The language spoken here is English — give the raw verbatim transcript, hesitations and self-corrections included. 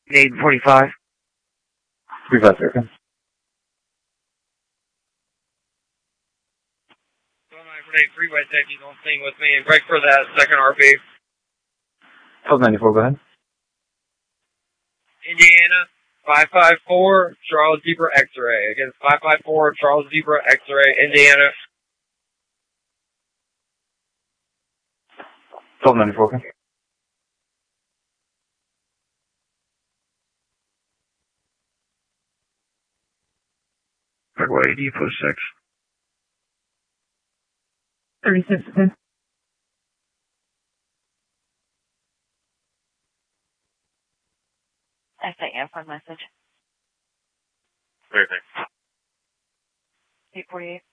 eight forty-five. three five seconds. Freeway safety's on scene with me and break for that second R P. twelve ninety-four, go ahead. Indiana, five five four, Charles Zebra X-ray. Against five five four, Charles Zebra X-ray, Indiana. twelve ninety-four, okay. Parkway, D plus six. thirty-six, okay. S A F on message. Perfect. eight forty-eight.